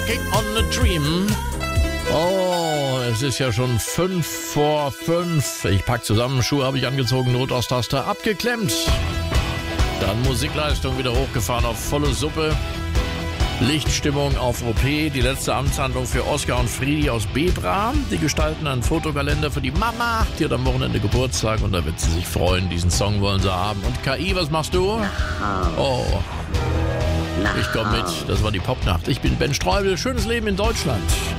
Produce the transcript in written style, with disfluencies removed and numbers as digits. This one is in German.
Working on a Dream. Oh, es ist ja schon 5:05. Ich pack zusammen, Schuhe habe ich angezogen, Notaustastar abgeklemmt. Dann Musikleistung wieder hochgefahren auf volle Suppe. Lichtstimmung auf OP, die letzte Amtshandlung für Oskar und Friedi aus Bebra. Die gestalten einen Fotokalender für die Mama. Die hat am Wochenende Geburtstag und da wird sie sich freuen. Diesen Song wollen sie haben. Und KI, was machst du? Oh, ich komme mit. Das war die Popnacht. Ich bin Ben Streubel. Schönes Leben in Deutschland.